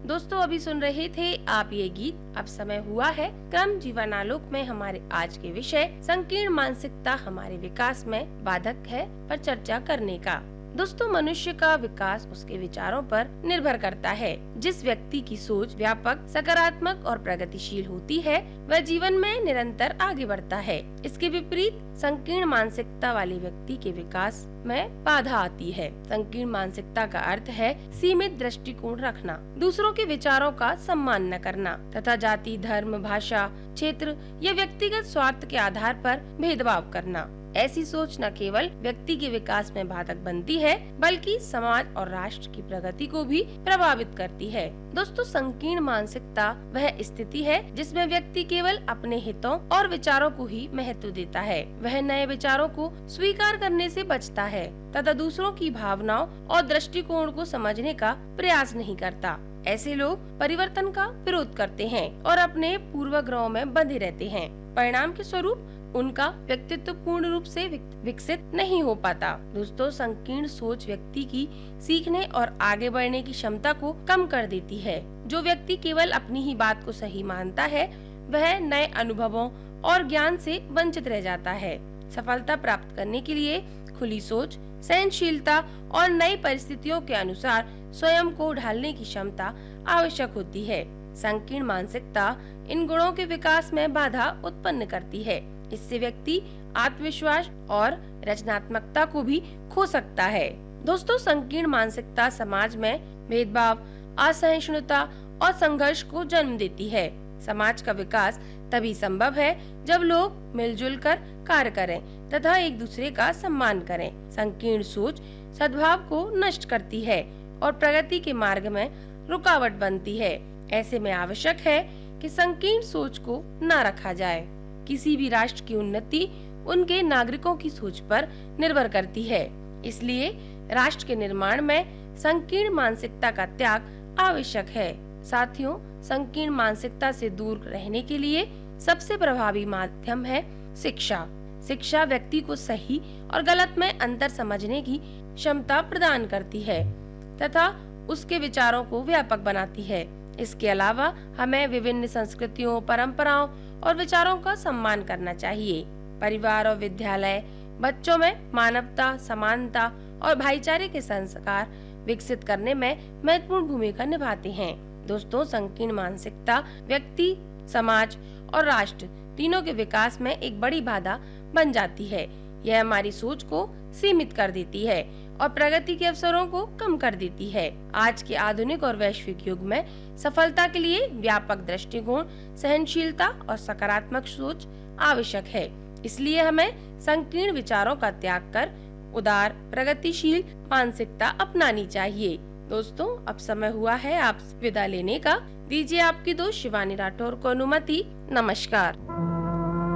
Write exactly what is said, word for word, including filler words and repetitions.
दोस्तों अभी सुन रहे थे आप ये गीत। अब समय हुआ है क्रम जीवन आलोक में हमारे आज के विषय संकीर्ण मानसिकता हमारे विकास में बाधक है पर चर्चा करने का। दोस्तों मनुष्य का विकास उसके विचारों पर निर्भर करता है। जिस व्यक्ति की सोच व्यापक, सकारात्मक और प्रगतिशील होती है वह जीवन में निरंतर आगे बढ़ता है। इसके विपरीत संकीर्ण मानसिकता वाले व्यक्ति के विकास में बाधा आती है। संकीर्ण मानसिकता का अर्थ है सीमित दृष्टिकोण रखना, दूसरों के विचारों का सम्मान न करना तथा जाति, धर्म, भाषा, क्षेत्र या व्यक्तिगत स्वार्थ के आधार पर भेदभाव करना। ऐसी सोच न केवल व्यक्ति के विकास में बाधक बनती है बल्कि समाज और राष्ट्र की प्रगति को भी प्रभावित करती है। दोस्तों संकीर्ण मानसिकता वह स्थिति है जिसमें व्यक्ति केवल अपने हितों और विचारों को ही महत्व देता है। वह नए विचारों को स्वीकार करने से बचता है तथा दूसरों की भावनाओं और दृष्टिकोण को समझने का प्रयास नहीं करता। ऐसे लोग परिवर्तन का विरोध करते हैं और अपने पूर्वाग्रहों में बंधे रहते हैं। परिणाम के स्वरूप उनका व्यक्तित्व पूर्ण रूप से विकसित नहीं हो पाता। दोस्तों संकीर्ण सोच व्यक्ति की सीखने और आगे बढ़ने की क्षमता को कम कर देती है। जो व्यक्ति केवल अपनी ही बात को सही मानता है वह नए अनुभवों और ज्ञान से वंचित रह जाता है। सफलता प्राप्त करने के लिए खुली सोच, सहनशीलता और नई परिस्थितियों के अनुसार स्वयं को ढालने की क्षमता आवश्यक होती है। संकीर्ण मानसिकता इन गुणों के विकास में बाधा उत्पन्न करती है। इससे व्यक्ति आत्मविश्वास और रचनात्मकता को भी खो सकता है। दोस्तों संकीर्ण मानसिकता समाज में भेदभाव, असहिष्णुता और संघर्ष को जन्म देती है। समाज का विकास तभी संभव है जब लोग मिलजुल कर कार्य करें तथा एक दूसरे का सम्मान करें। संकीर्ण सोच सद्भाव को नष्ट करती है और प्रगति के मार्ग में रुकावट बनती है। ऐसे में आवश्यक है कि संकीर्ण सोच को न रखा जाए। किसी भी राष्ट्र की उन्नति उनके नागरिकों की सोच पर निर्भर करती है। इसलिए राष्ट्र के निर्माण में संकीर्ण मानसिकता का त्याग आवश्यक है। साथियों संकीर्ण मानसिकता से दूर रहने के लिए सबसे प्रभावी माध्यम है शिक्षा। शिक्षा व्यक्ति को सही और गलत में अंतर समझने की क्षमता प्रदान करती है तथा उसके विचारों को व्यापक बनाती है। इसके अलावा हमें विभिन्न संस्कृतियों, परंपराओं और विचारों का सम्मान करना चाहिए। परिवार और विद्यालय बच्चों में मानवता, समानता और भाईचारे के संस्कार विकसित करने में महत्वपूर्ण भूमिका निभाते हैं। दोस्तों संकीर्ण मानसिकता व्यक्ति, समाज और राष्ट्र तीनों के विकास में एक बड़ी बाधा बन जाती है। यह हमारी सोच को सीमित कर देती है और प्रगति के अवसरों को कम कर देती है। आज के आधुनिक और वैश्विक युग में सफलता के लिए व्यापक दृष्टिकोण, सहनशीलता और सकारात्मक सोच आवश्यक है। इसलिए हमें संकीर्ण विचारों का त्याग कर उदार, प्रगतिशील मानसिकता अपनानी चाहिए। दोस्तों अब समय हुआ है आप विदा लेने का। दीजिए आपकी दोस्त शिवानी राठौर को अनुमति। नमस्कार।